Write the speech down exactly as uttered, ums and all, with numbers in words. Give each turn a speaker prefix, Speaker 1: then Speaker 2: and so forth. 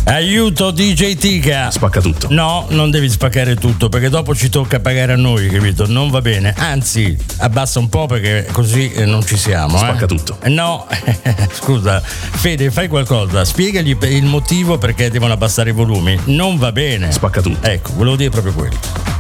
Speaker 1: Aiuto D J Tika.
Speaker 2: Spacca tutto.
Speaker 1: No, non devi spaccare tutto perché dopo ci tocca pagare a noi, capito? Non va bene. Anzi, abbassa un po' perché così non ci siamo.
Speaker 2: Spacca
Speaker 1: eh?
Speaker 2: tutto.
Speaker 1: No, scusa, Fede, fai qualcosa. Spiegagli il motivo perché devono abbassare i volumi. Non va bene.
Speaker 2: Spacca tutto.
Speaker 1: Ecco, volevo dire proprio quello.